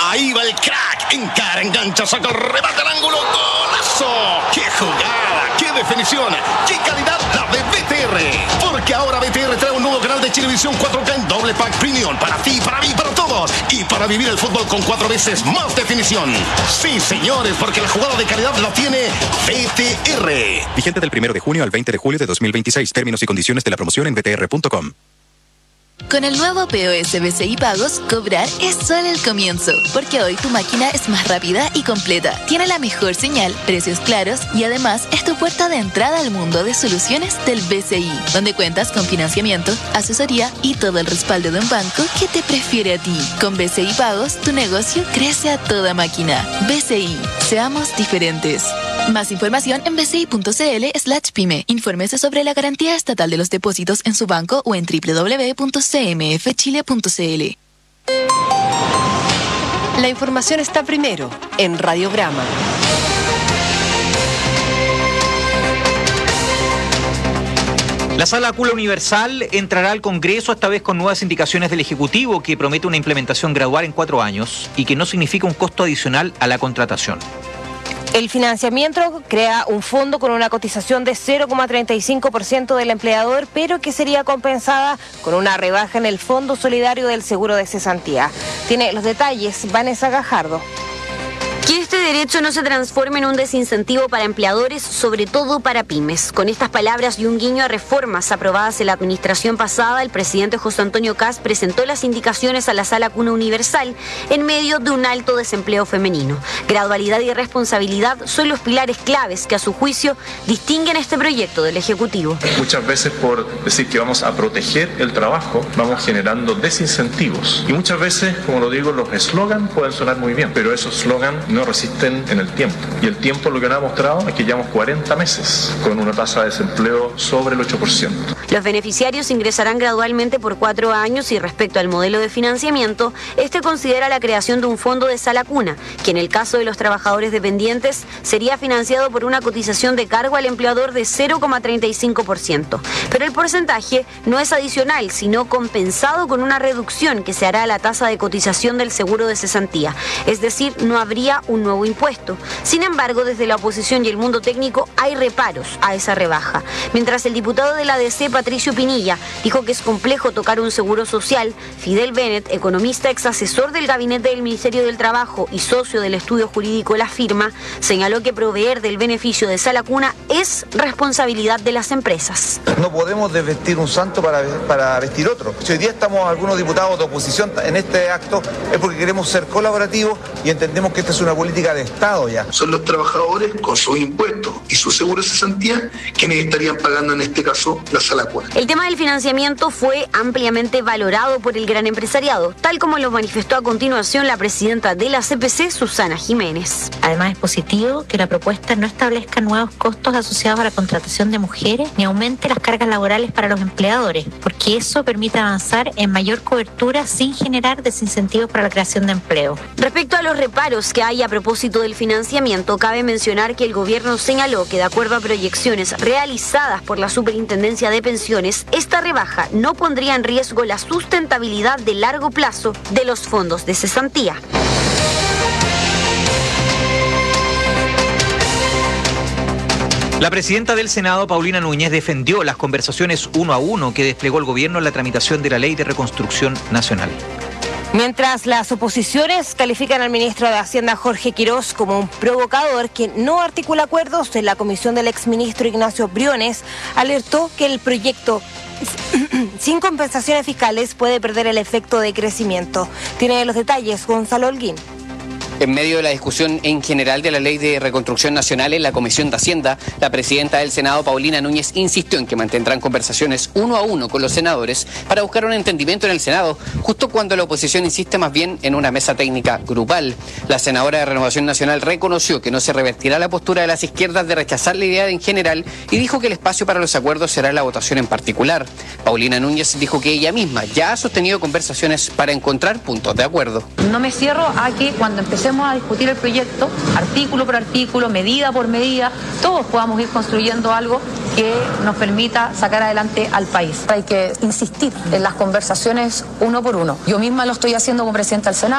Ahí va el crack. Encara, engancha, saca el remate al ángulo. ¡Golazo! ¡Qué jugada! ¡Qué definición! ¡Qué calidad la de BTR! Porque ahora BTR trae un nuevo canal de Chilevisión 4K en doble pack premium. Para ti, para mí, para todos. Y para vivir el fútbol con 4 veces más definición. Sí, señores, porque la jugada de calidad la tiene BTR. Vigente del 1 de junio al 20 de julio de 2026. Términos y condiciones de la promoción en btr.com. Con el nuevo POS BCI Pagos, cobrar es solo el comienzo, porque hoy tu máquina es más rápida y completa, tiene la mejor señal, precios claros y además es tu puerta de entrada al mundo de soluciones del BCI, donde cuentas con financiamiento, asesoría y todo el respaldo de un banco que te prefiere a ti. Con BCI Pagos, tu negocio crece a toda máquina. BCI, seamos diferentes. Más información en bci.cl/pyme. Infórmese sobre la garantía estatal de los depósitos en su banco o en www.cmfchile.cl. La información está primero en Radiograma. La Sala Cuna Universal entrará al Congreso esta vez con nuevas indicaciones del Ejecutivo que promete una implementación gradual en 4 años y que no significa un costo adicional a la contratación. El financiamiento crea un fondo con una cotización de 0,35% del empleador, pero que sería compensada con una rebaja en el Fondo Solidario del Seguro de Cesantía. Tiene los detalles Vanessa Gajardo. Que este derecho no se transforme en un desincentivo para empleadores, sobre todo para pymes. Con estas palabras y un guiño a reformas aprobadas en la administración pasada, el presidente José Antonio Kast presentó las indicaciones a la Sala Cuna Universal en medio de un alto desempleo femenino. Gradualidad y responsabilidad son los pilares claves que a su juicio distinguen este proyecto del Ejecutivo. Muchas veces por decir que vamos a proteger el trabajo, vamos generando desincentivos. Y muchas veces, como lo digo, los eslogans pueden sonar muy bien, pero esos eslogans no resisten en el tiempo. Y el tiempo lo que nos ha mostrado es que llevamos 40 meses con una tasa de desempleo sobre el 8%. Los beneficiarios ingresarán gradualmente por 4 años y respecto al modelo de financiamiento, este considera la creación de un fondo de Sala Cuna, que en el caso de los trabajadores dependientes sería financiado por una cotización de cargo al empleador de 0,35%. Pero el porcentaje no es adicional, sino compensado con una reducción que se hará a la tasa de cotización del seguro de cesantía. Es decir, no habría un nuevo impuesto. Sin embargo, desde la oposición y el mundo técnico hay reparos a esa rebaja. Mientras el diputado de la ADC, Patricio Pinilla, dijo que es complejo tocar un seguro social, Fidel Bennett, economista ex asesor del gabinete del Ministerio del Trabajo y socio del estudio jurídico La Firma, señaló que proveer del beneficio de Sala Cuna es responsabilidad de las empresas. No podemos desvestir un santo para vestir otro. Si hoy día estamos algunos diputados de oposición en este acto es porque queremos ser colaborativos y entendemos que esta es una política de Estado ya. Son los trabajadores con sus impuestos y su seguro de cesantía quienes estarían pagando en este caso la Sala Cuna. El tema del financiamiento fue ampliamente valorado por el gran empresariado, tal como lo manifestó a continuación la presidenta de la CPC, Susana Jiménez. Además es positivo que la propuesta no establezca nuevos costos asociados a la contratación de mujeres ni aumente las cargas laborales para los empleadores, porque eso permite avanzar en mayor cobertura sin generar desincentivos para la creación de empleo. Respecto a los reparos que hay a propósito del financiamiento, cabe mencionar que el gobierno señaló que de acuerdo a proyecciones realizadas por la Superintendencia de Pensiones, esta rebaja no pondría en riesgo la sustentabilidad de largo plazo de los fondos de cesantía. La presidenta del Senado, Paulina Núñez, defendió las conversaciones 1 a 1 que desplegó el gobierno en la tramitación de la Ley de Reconstrucción Nacional. Mientras las oposiciones califican al ministro de Hacienda Jorge Quirós como un provocador que no articula acuerdos, en la comisión del exministro Ignacio Briones alertó que el proyecto sin compensaciones fiscales puede perder el efecto de crecimiento. Tiene los detalles Gonzalo Holguín. En medio de la discusión en general de la Ley de Reconstrucción Nacional en la Comisión de Hacienda, la presidenta del Senado, Paulina Núñez, insistió en que mantendrán conversaciones 1 a 1 con los senadores para buscar un entendimiento en el Senado, justo cuando la oposición insiste más bien en una mesa técnica grupal. La senadora de Renovación Nacional reconoció que no se revertirá la postura de las izquierdas de rechazar la idea en general y dijo que el espacio para los acuerdos será la votación en particular. Paulina Núñez dijo que ella misma ya ha sostenido conversaciones para encontrar puntos de acuerdo. No me cierro a que cuando empecemos a discutir el proyecto, artículo por artículo, medida por medida, todos podamos ir construyendo algo que nos permita sacar adelante al país. Hay que insistir en las conversaciones 1 por 1. Yo misma lo estoy haciendo como presidenta del Senado.